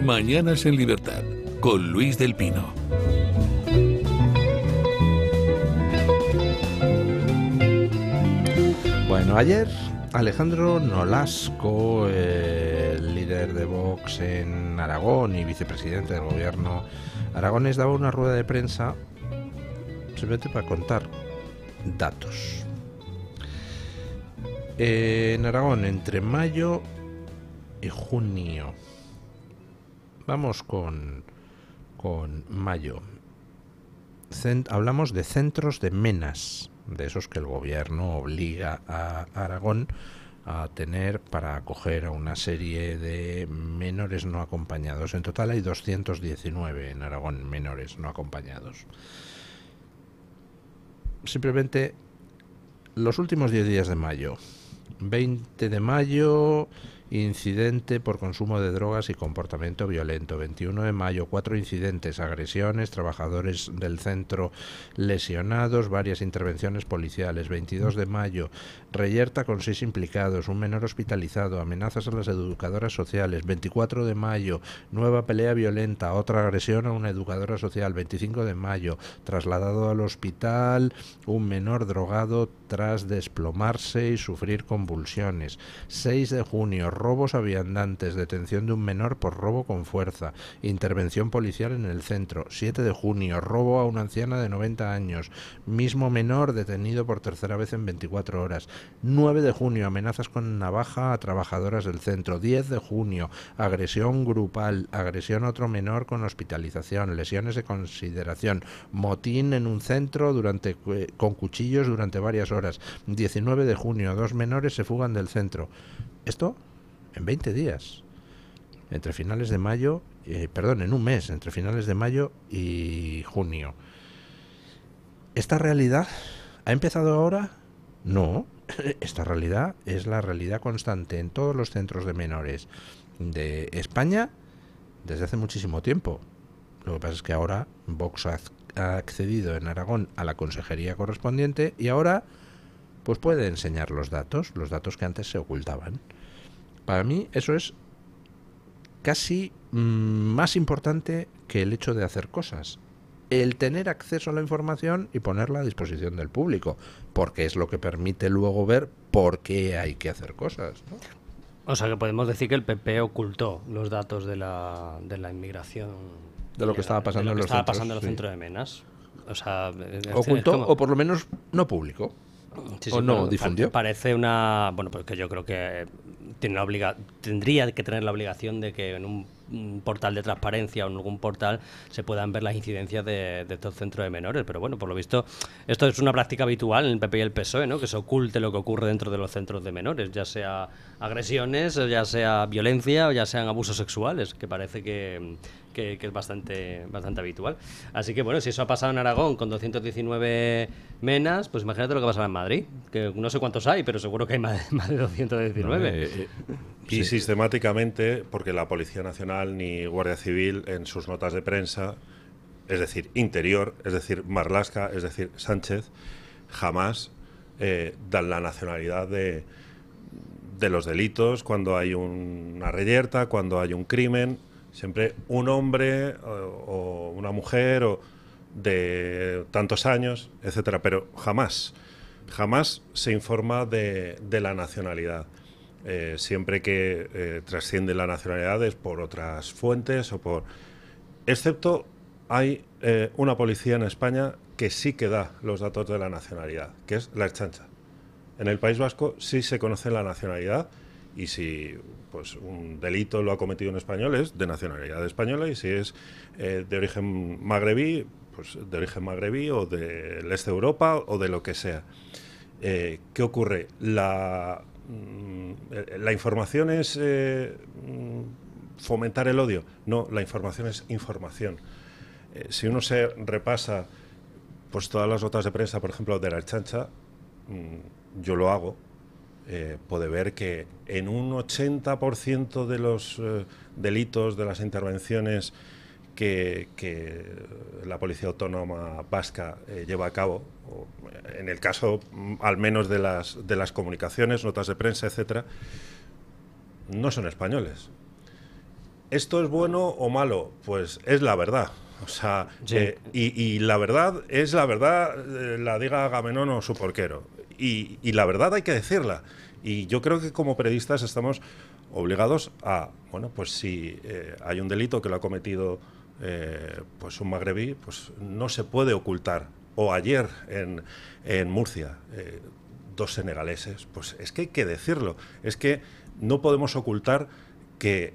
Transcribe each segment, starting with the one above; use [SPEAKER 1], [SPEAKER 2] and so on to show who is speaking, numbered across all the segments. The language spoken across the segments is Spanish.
[SPEAKER 1] Mañanas en Libertad, con Luis del Pino.
[SPEAKER 2] Bueno, ayer Alejandro Nolasco, el líder de Vox en Aragón y vicepresidente del gobierno aragonés, daba una rueda de prensa simplemente para contar datos. En Aragón, entre mayo y junio. Vamos con mayo. Hablamos de centros de menas, de esos que el gobierno obliga a Aragón a tener para acoger a una serie de menores no acompañados. En total hay 219 en Aragón, menores no acompañados. Simplemente los últimos 10 días de mayo. 20 de mayo, incidente por consumo de drogas y comportamiento violento. 21 de mayo, 4 incidentes, agresiones, trabajadores del centro lesionados, varias intervenciones policiales. 22 de mayo, reyerta con 6 implicados, un menor hospitalizado, amenazas a las educadoras sociales. 24 de mayo, nueva pelea violenta, otra agresión a una educadora social. 25 de mayo, trasladado al hospital, un menor drogado tras desplomarse y sufrir convulsiones. 6 de junio, robos a viandantes, detención de un menor por robo con fuerza, intervención policial en el centro. 7 de junio, robo a una anciana de 90 años, mismo menor detenido por tercera vez en 24 horas. 9 de junio, amenazas con navaja a trabajadoras del centro. 10 de junio, agresión grupal, agresión a otro menor con hospitalización, lesiones de consideración, motín en un centro con cuchillos durante varias horas. 19 de junio, 2 menores se fugan del centro. Esto en 20 días, entre finales de mayo, en un mes, entre finales de mayo y junio. ¿Esta realidad ha empezado ahora? No, esta realidad es la realidad constante en todos los centros de menores de España desde hace muchísimo tiempo. Lo que pasa es que ahora Vox ha accedido en Aragón a la consejería correspondiente y ahora pues puede enseñar los datos que antes se ocultaban. Para mí eso es casi más importante que el hecho de hacer cosas. El tener acceso a la información y ponerla a disposición del público, porque es lo que permite luego ver por qué hay que hacer cosas, ¿no?
[SPEAKER 3] O sea que podemos decir que el PP ocultó los datos de la inmigración.
[SPEAKER 2] De lo que estaba pasando en los
[SPEAKER 3] centros de menas. O sea,
[SPEAKER 2] ocultó o por lo menos no publicó.
[SPEAKER 3] Sí,
[SPEAKER 2] o no difundió.
[SPEAKER 3] Parece una... Bueno, pues que yo creo que tendría que tener la obligación de que en un portal de transparencia o en algún portal se puedan ver las incidencias de estos centros de menores. Pero bueno, por lo visto, esto es una práctica habitual en el PP y el PSOE, ¿no? Que se oculte lo que ocurre dentro de los centros de menores, ya sea agresiones, ya sea violencia o ya sean abusos sexuales, que parece que es bastante habitual. Así que bueno, si eso ha pasado en Aragón con 219 menas, pues imagínate lo que pasará en Madrid, que no sé cuántos hay, pero seguro que hay más de 219.
[SPEAKER 4] Y sistemáticamente, porque la Policía Nacional ni Guardia Civil en sus notas de prensa, es decir, Interior, es decir, Marlaska, es decir, Sánchez, jamás dan la nacionalidad de los delitos cuando hay una reyerta, cuando hay un crimen. Siempre un hombre o una mujer o de tantos años, etcétera, pero jamás se informa de la nacionalidad. Siempre que trasciende la nacionalidad es por otras fuentes o por... Excepto hay una policía en España que sí que da los datos de la nacionalidad, que es la Ertzaintza. En el País Vasco sí se conoce la nacionalidad. Y si pues un delito lo ha cometido un español, es de nacionalidad española, y si es de origen magrebí, pues de origen magrebí o del este de Europa o de lo que sea. ¿Qué ocurre? La información es fomentar el odio. No, la información es información. Si uno se repasa pues todas las notas de prensa, por ejemplo, de la Ertzaintza, yo lo hago, puede ver que en un 80% de los delitos, de las intervenciones que la Policía Autónoma Vasca lleva a cabo, o en el caso al menos de las comunicaciones, notas de prensa, etcétera, no son españoles. ¿Esto es bueno o malo? Pues es la verdad. O sea,
[SPEAKER 3] Sí.
[SPEAKER 4] y la verdad es la verdad, la diga Agamenón o su porquero. Y la verdad hay que decirla. Y yo creo que como periodistas estamos obligados a, bueno, pues si hay un delito que lo ha cometido pues un magrebí, pues no se puede ocultar. O ayer en Murcia, 2 senegaleses, pues es que hay que decirlo. Es que no podemos ocultar que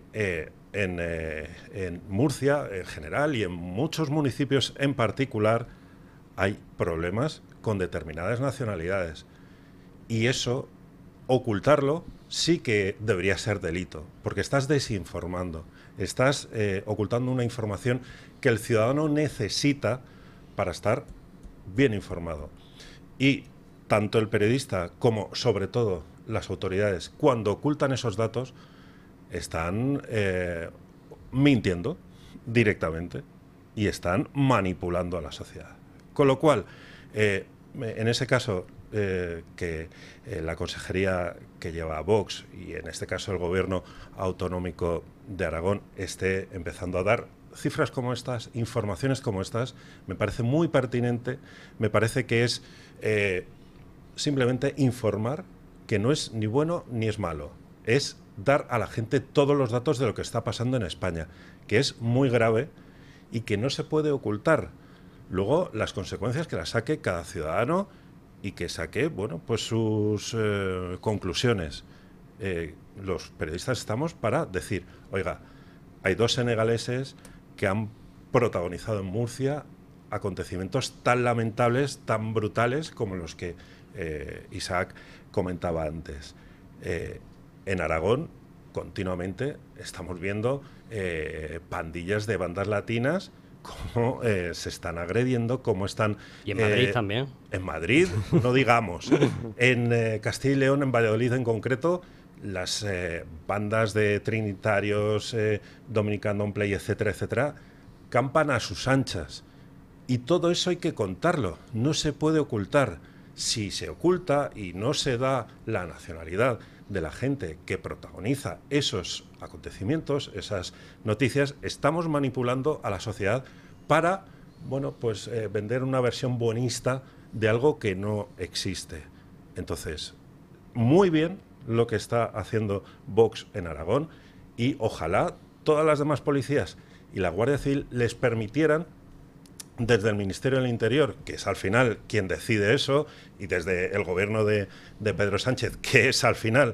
[SPEAKER 4] en Murcia en general y en muchos municipios en particular hay problemas con determinadas nacionalidades. Y eso, ocultarlo, sí que debería ser delito, porque estás desinformando, estás ocultando una información que el ciudadano necesita para estar bien informado. Y tanto el periodista como, sobre todo, las autoridades, cuando ocultan esos datos, están mintiendo directamente y están manipulando a la sociedad. Con lo cual, en ese caso, que la consejería que lleva a Vox y en este caso el gobierno autonómico de Aragón esté empezando a dar cifras como estas, informaciones como estas, me parece muy pertinente, me parece que es simplemente informar que no es ni bueno ni es malo, es dar a la gente todos los datos de lo que está pasando en España, que es muy grave y que no se puede ocultar. Luego, las consecuencias que las saque cada ciudadano y que saque, bueno, pues sus conclusiones. Los periodistas estamos para decir, oiga, hay 2 senegaleses que han protagonizado en Murcia acontecimientos tan lamentables, tan brutales como los que Isaac comentaba antes. En Aragón, continuamente, estamos viendo pandillas de bandas latinas cómo se están agrediendo, cómo están...
[SPEAKER 3] Y en Madrid también.
[SPEAKER 4] En Madrid, no digamos. En Castilla y León, en Valladolid en concreto, las bandas de trinitarios, Dominican Don't Play, etcétera, etcétera, campan a sus anchas. Y todo eso hay que contarlo, no se puede ocultar. Si se oculta y no se da la nacionalidad de la gente que protagoniza esos acontecimientos, esas noticias, estamos manipulando a la sociedad para, bueno, pues vender una versión buenista de algo que no existe. Entonces, muy bien lo que está haciendo Vox en Aragón y ojalá todas las demás policías y la Guardia Civil les permitieran, desde el Ministerio del Interior, que es al final quien decide eso, y desde el gobierno de Pedro Sánchez, que es al final